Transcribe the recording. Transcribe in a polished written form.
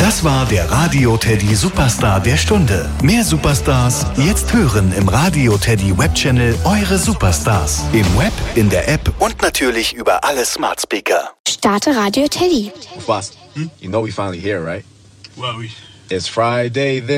Das war der Radio Teddy Superstar der Stunde. Mehr Superstars jetzt hören im Radio Teddy Webchannel Eure Superstars. Im Web, in der App und natürlich über alle Smart Speaker. Starte Radio Teddy. Boss, you know we finally here, right? Well, It's Friday then.